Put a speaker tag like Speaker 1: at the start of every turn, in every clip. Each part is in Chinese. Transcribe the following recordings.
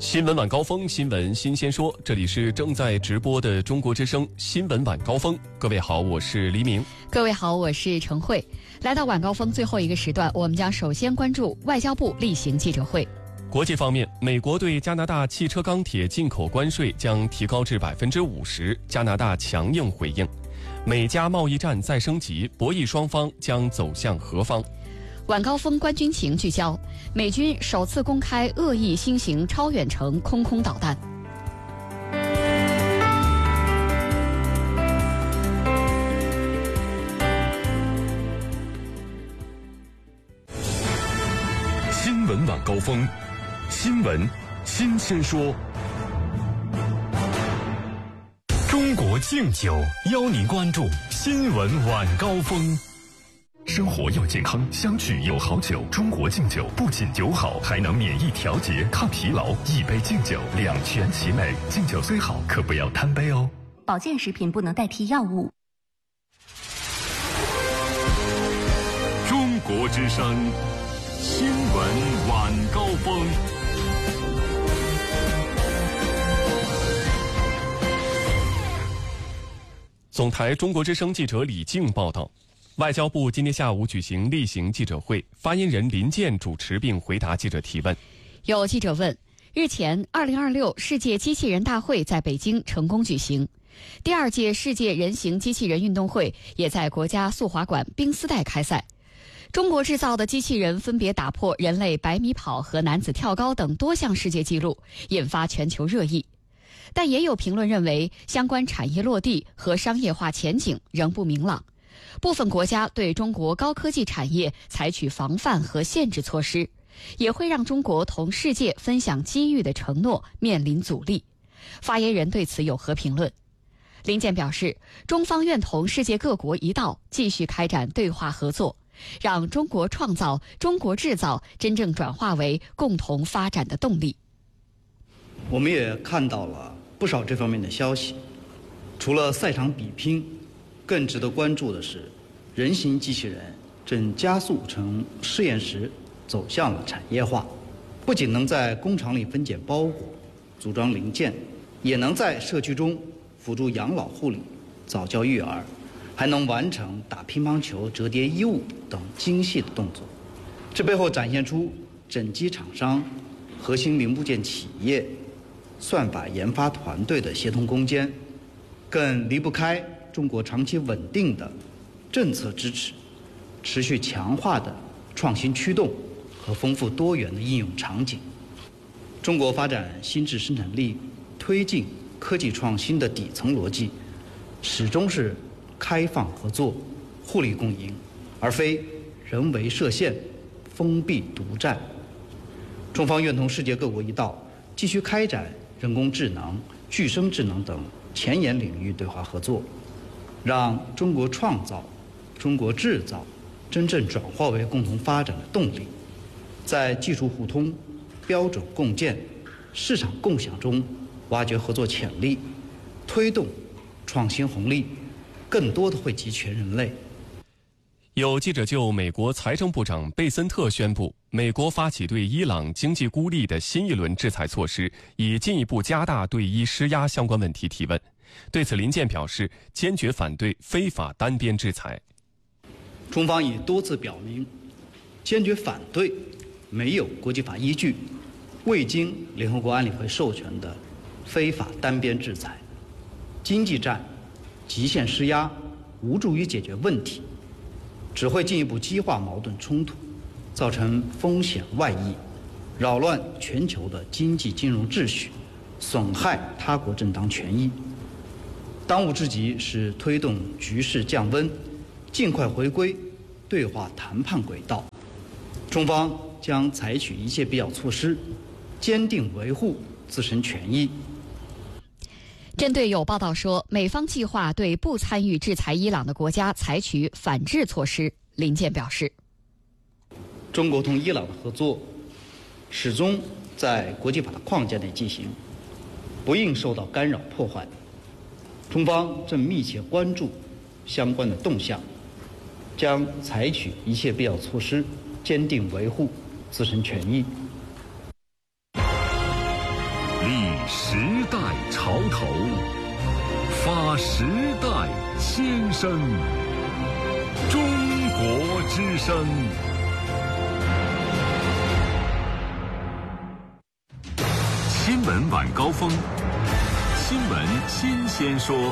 Speaker 1: 新闻晚高峰，新闻新鲜说，这里是正在直播的中国之声新闻晚高峰。各位好，我是黎明。
Speaker 2: 各位好，我是程慧。来到晚高峰最后一个时段，我们将首先关注外交部例行记者会。
Speaker 1: 国际方面，美国对加拿大汽车钢铁进口关税将提高至50%，加拿大强硬回应。美加贸易战再升级，博弈双方将走向何方？
Speaker 2: 晚高峰观军情聚焦，美军首次公开恶意新型超远程空导弹。
Speaker 3: 新闻晚高峰，新闻新鲜说。中国敬酒邀您关注新闻晚高峰。生活要健康，相聚有好酒。中国敬酒不仅酒好，还能免疫调节、抗疲劳。一杯敬酒，两全其美。敬酒虽好，可不要贪杯哦。
Speaker 4: 保健食品不能代替药物。
Speaker 3: 中国之声，新闻晚高峰。
Speaker 1: 总台中国之声记者李静报道。外交部今天下午举行例行记者会，发言人林健主持并回答记者提问。
Speaker 2: 有记者问，日前2026世界机器人大会在北京成功举行，第2届世界人形机器人运动会也在国家速滑馆冰丝带开赛。中国制造的机器人分别打破人类100米跑和男子跳高等多项世界纪录，引发全球热议。但也有评论认为，相关产业落地和商业化前景仍不明朗。部分国家对中国高科技产业采取防范和限制措施，也会让中国同世界分享机遇的承诺面临阻力。发言人对此有何评论？林健表示，中方愿同世界各国一道，继续开展对话合作，让中国创造、中国制造真正转化为共同发展的动力。
Speaker 5: 我们也看到了不少这方面的消息，除了赛场比拼，更值得关注的是，人形机器人正加速从试验室走向了产业化，不仅能在工厂里分解包裹、组装零件，也能在社区中辅助养老护理、早教育儿，还能完成打乒乓球、折叠衣物等精细的动作。这背后展现出整机厂商、核心零部件企业、算法研发团队的协同攻坚，更离不开中国长期稳定的政策支持，持续强化的创新驱动和丰富多元的应用场景。中国发展新质生产力、推进科技创新的底层逻辑，始终是开放合作、互利共赢，而非人为设限、封闭独占。中方愿同世界各国一道，继续开展人工智能、具生智能等前沿领域对华合作，让中国创造、中国制造真正转化为共同发展的动力，在技术互通、标准共建、市场共享中挖掘合作潜力，推动创新红利更多的惠及全人类。
Speaker 1: 有记者就美国财政部长贝森特宣布，美国发起对伊朗经济孤立的新一轮制裁措施，以进一步加大对伊施压相关问题提问。对此，林健表示坚决反对非法单边制裁。
Speaker 5: 中方已多次表明，坚决反对没有国际法依据、未经联合国安理会授权的非法单边制裁。经济战、极限施压无助于解决问题，只会进一步激化矛盾冲突，造成风险外溢，扰乱全球的经济金融秩序，损害他国正当权益。当务之急是推动局势降温，尽快回归对话谈判轨道。中方将采取一切必要措施，坚定维护自身权益。
Speaker 2: 针对有报道说美方计划对不参与制裁伊朗的国家采取反制措施，林健表示，
Speaker 5: 中国同伊朗的合作始终在国际法的框架内进行，不应受到干扰破坏。中方正密切关注相关的动向，将采取一切必要措施，坚定维护自身权益。
Speaker 3: 时代潮头，发时代先声。中国之声。新闻晚高峰，新闻新鲜说。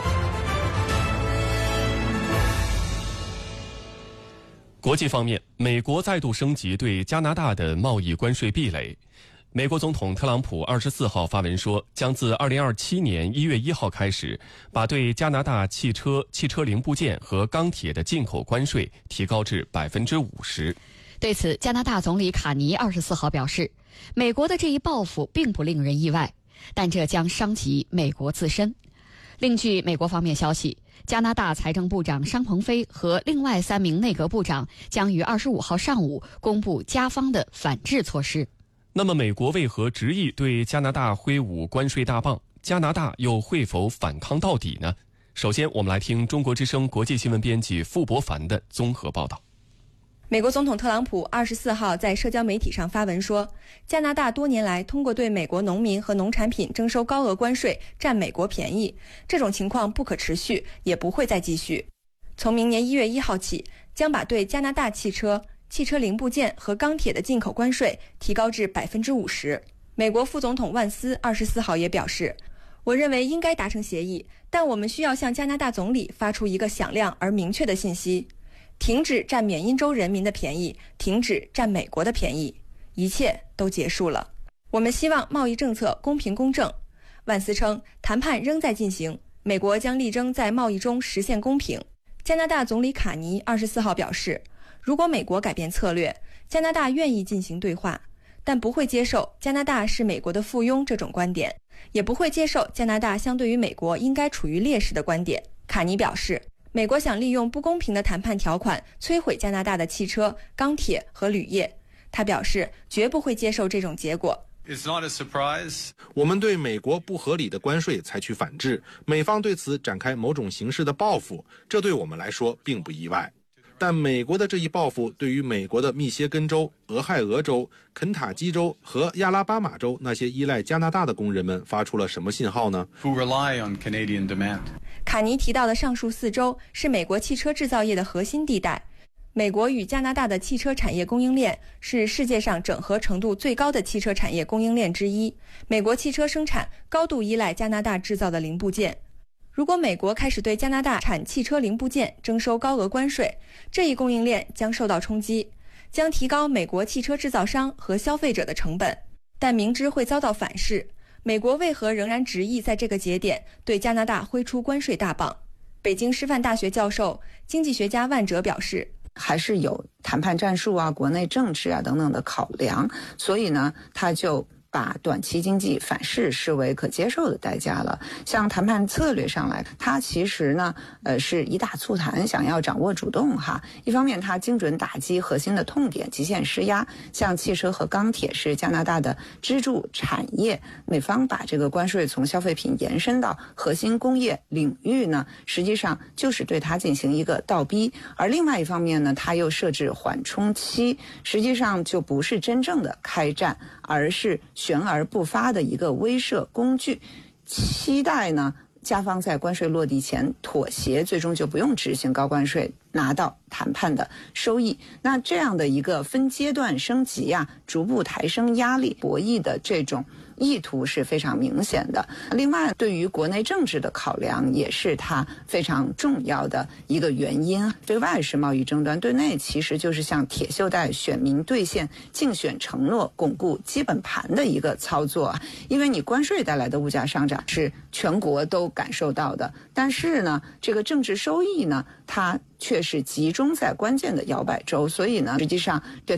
Speaker 1: 国际方面，美国再度升级对加拿大的贸易关税壁垒。美国总统特朗普24号发文说，将自2027年1月1号开始，把对加拿大汽车零部件和钢铁的进口关税提高至50%。
Speaker 2: 对此，加拿大总理卡尼24号表示，美国的这一报复并不令人意外，但这将伤及美国自身。另据美国方面消息，加拿大财政部长商鹏飞和另外3名内阁部长将于25号上午公布加方的反制措施。
Speaker 1: 那么，美国为何执意对加拿大挥舞关税大棒？加拿大又会否反抗到底呢？首先，我们来听中国之声国际新闻编辑傅博凡的综合报道。
Speaker 6: 美国总统特朗普24号在社交媒体上发文说，加拿大多年来通过对美国农民和农产品征收高额关税占美国便宜，这种情况不可持续，也不会再继续。从明年1月1号起，将把对加拿大汽车零部件和钢铁的进口关税提高至50%。美国副总统万斯24号也表示，我认为应该达成协议，但我们需要向加拿大总理发出一个响亮而明确的信息：停止占缅因州人民的便宜，停止占美国的便宜，一切都结束了。我们希望贸易政策公平公正。万斯称，谈判仍在进行，美国将力争在贸易中实现公平。加拿大总理卡尼24号表示，如果美国改变策略，加拿大愿意进行对话，但不会接受加拿大是美国的附庸这种观点，也不会接受加拿大相对于美国应该处于劣势的观点。卡尼表示，美国想利用不公平的谈判条款摧毁加拿大的汽车、钢铁和铝业。他表示，绝不会接受这种结果。
Speaker 7: It's not a surprise.
Speaker 8: 我们对美国不合理的关税采取反制，美方对此展开某种形式的报复，这对我们来说并不意外。但美国的这一报复对于美国的密歇根州、俄亥俄州、肯塔基州和亚拉巴马州那些依赖加拿大的工人们发出了什么信号呢？
Speaker 7: Who rely on Canadian demand.
Speaker 6: 卡尼提到的上述4州是美国汽车制造业的核心地带。美国与加拿大的汽车产业供应链是世界上整合程度最高的汽车产业供应链之一。美国汽车生产高度依赖加拿大制造的零部件。如果美国开始对加拿大产汽车零部件征收高额关税，这一供应链将受到冲击，将提高美国汽车制造商和消费者的成本。但明知会遭到反噬，美国为何仍然执意在这个节点对加拿大挥出关税大棒？北京师范大学教授、经济学家万哲表示，
Speaker 9: 还是有谈判战术啊、国内政治啊等等的考量，所以呢，他就把短期经济反噬视为可接受的代价了。像谈判策略上来，它其实呢，是以打促谈，想要掌握主动哈。一方面，它精准打击核心的痛点，极限施压。像汽车和钢铁是加拿大的支柱产业，美方把这个关税从消费品延伸到核心工业领域呢，实际上就是对它进行一个倒逼。而另外一方面呢，它又设置缓冲期，实际上就不是真正的开战，而是悬而不发的一个威慑工具，期待呢加方在关税落地前妥协，最终就不用执行高关税，拿到谈判的收益。那这样的一个分阶段升级啊，逐步抬升压力博弈的这种意图是非常明显的。另外，对于国内政治的考量也是它非常重要的一个原因。对外是贸易争端，对内其实就是向铁锈带选民兑现竞选承诺、巩固基本盘的一个操作。因为你关税带来的物价上涨是全国都感受到的，但是呢，这个政治收益呢，它却是集中在关键的摇摆州，所以呢，实际上这